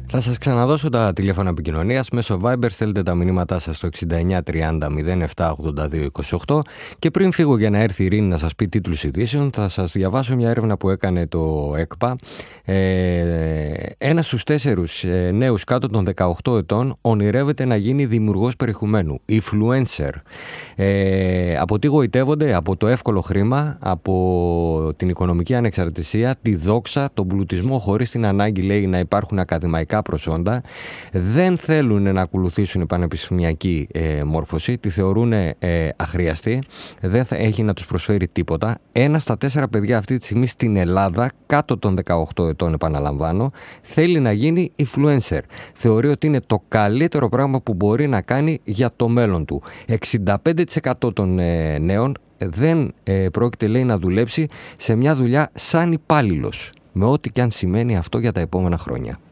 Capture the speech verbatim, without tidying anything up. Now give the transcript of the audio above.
Θα σας ξαναδώσω τα τηλέφωνα επικοινωνίας μέσω Viber. Στέλνετε τα μηνύματά σας στο εξήντα εννιά τριάντα μηδέν επτά ογδόντα δύο είκοσι οκτώ. Και πριν φύγω για να έρθει η Ειρήνη να σας πει τίτλους ειδήσεων, θα σας διαβάσω μια έρευνα που έκανε το ΕΚΠΑ. Ε, ένας στους τέσσερους ε, νέους κάτω των δεκαοκτώ ετών ονειρεύεται να γίνει δημιουργός περιεχομένου, influencer. Ε, από τι γοητεύονται? Από το εύκολο χρήμα, από την οικονομική ανεξαρτησία, τη δόξα, τον πλουτισμό χωρίς την ανάγκη, λέει, να υπάρχουν ακαδημαϊκά προσόντα. Δεν θέλουν να ακολουθήσουν πανεπιστημιακή ε, μόρφωση, τη θεωρούν ε, αχρίαστη, δεν θα έχει να τους προσφέρει τίποτα. Ένα στα τέσσερα παιδιά αυτή τη στιγμή στην Ελλάδα, κάτω των δεκαοκτώ ετών, επαναλαμβάνω, θέλει να γίνει influencer. Θεωρεί ότι είναι το καλύτερο πράγμα που μπορεί να κάνει για το μέλλον του. εξήντα πέντε τοις εκατό των ε, νέων δεν ε, πρόκειται, λέει, να δουλέψει σε μια δουλειά σαν υπάλληλος, με ό,τι και αν σημαίνει αυτό για τα επόμενα χρόνια.